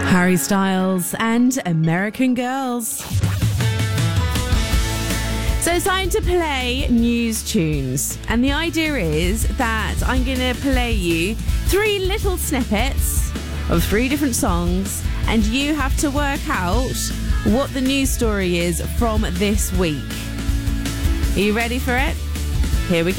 Harry Styles and American Girls. So it's time to play news tunes. And the idea is that I'm going to play you 3 little snippets of 3 different songs, and you have to work out what the news story is from this week. Are you ready for it? Here we go.